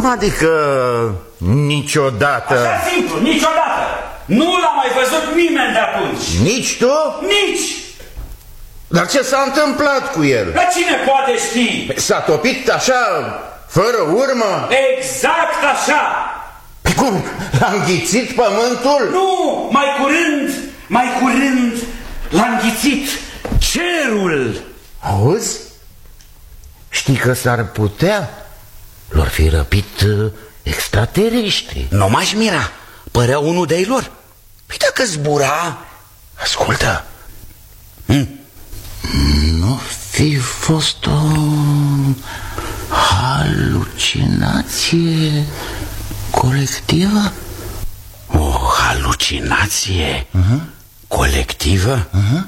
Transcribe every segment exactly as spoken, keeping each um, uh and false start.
Cum adică niciodată? Așa simplu, niciodată. Nu l-a mai văzut nimeni de atunci. Nici tu? Nici. Dar ce s-a întâmplat cu el? Dar cine poate ști? S-a topit așa, fără urmă? Exact așa. Pe cum? L-a înghițit pământul? Nu, mai curând, mai curând l-a înghițit cerul. Auzi? Știi că s-ar putea? L-or fi răpit uh, extraterestri. Nu m-aș mira, părea unul de-ai lor. Păi dacă zbura... Ascultă. Hmm? Nu fi fost o halucinație colectivă? O halucinație uh-huh. colectivă? Uh-huh.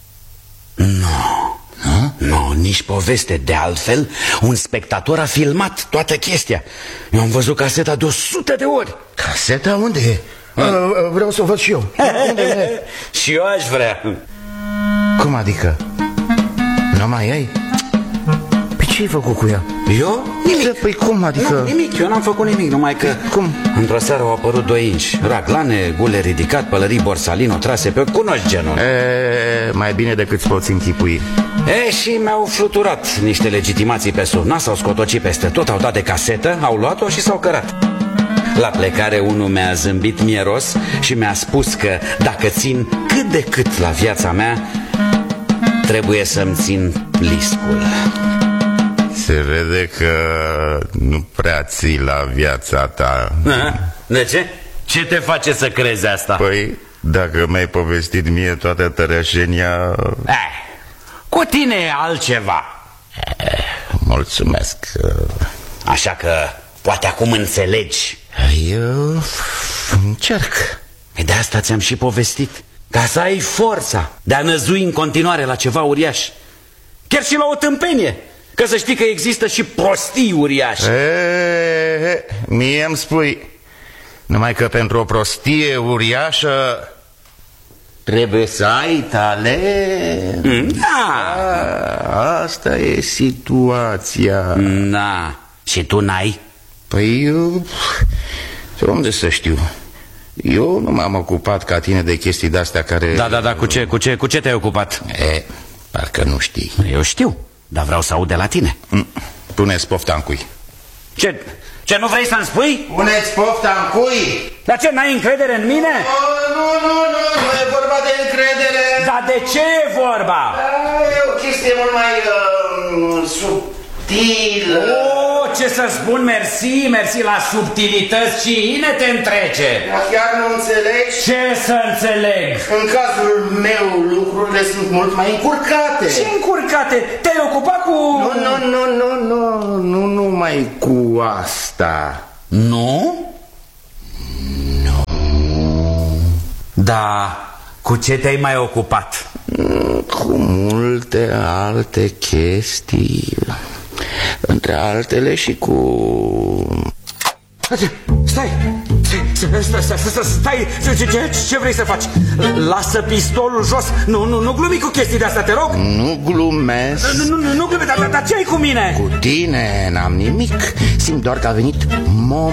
Nu. Nu? Nu, nici poveste. De altfel, un spectator a filmat toată chestia. Eu am văzut caseta de o sută de ori. Caseta unde e? Vreau să o văd și eu. Unde e? Și eu aș vrea. Cum adică? Nu mai ai? Pe ce ai făcut cu ea? Eu? Nimic. Păi cum adică? Nu, nimic, eu n-am făcut nimic, numai că... Cum? Într-o seară au apărut doi inși, raglane, gule ridicat, pălării borsalino trase pe... Cunoști genul. E, mai bine decât poți închipui. E, și mi-au fluturat niște legitimații pe sub nas, s-au scotocit peste tot, au dat de casetă, au luat-o și s-au cărat. La plecare unul mi-a zâmbit mieros și mi-a spus că dacă țin cât de cât la viața mea, trebuie să-mi țin liscul. Se vede că nu prea ții la viața ta. De ce? Ce te face să crezi asta? Păi, dacă mi-ai povestit mie toată tărășenia... Eh, cu tine e altceva. Eh, mulțumesc. Așa că poate acum înțelegi. Eu încerc. De asta ți-am și povestit. Ca să ai forța de a năzui în continuare la ceva uriaș. Chiar și la o tâmpenie. Că să știi că există și prostii uriașe. E, mie îmi spui. Numai că pentru o prostie uriașă trebuie să ai talent. Da. A, asta e situația. Da. Și tu n-ai? Păi eu... De unde să știu? Eu nu m-am ocupat ca tine de chestii de-astea care... Da, da, da, cu ce, cu ce, cu ce te-ai ocupat? E, parcă nu știi. Eu știu, dar vreau să aud de la tine. Pune-ți pofta în cui. Ce, ce nu vrei să-mi spui? Pune-ți pofta în cui. Dar ce, n-ai încredere în mine? Oh, nu, nu, nu, nu e vorba de încredere. Dar de ce e vorba? Da, e o chestie mult mai uh, subtilă. Oh, ce să spun, mersi, mersi la subtilități și ine te întrece. Dar chiar nu înțelegi? Ce să înțeleg? În cazul meu lucrurile sunt mult mai încurcate. Ce încurcate? Te-ai ocupat cu... Nu, nu, nu, nu, nu, nu numai cu asta. Nu? Nu. Da, cu ce te-ai mai ocupat? Cu multe alte chestii. Între altele și cu... Stai, stai, stai, stai, stai, stai, ce, ce, ce vrei să faci? Lasă pistolul jos, nu, nu, nu glumi cu chestii de-astea, te rog. Nu glumesc. Nu, nu, nu glumi, dar, dar ce ai cu mine? Cu tine n-am nimic. Simt doar că a venit momentul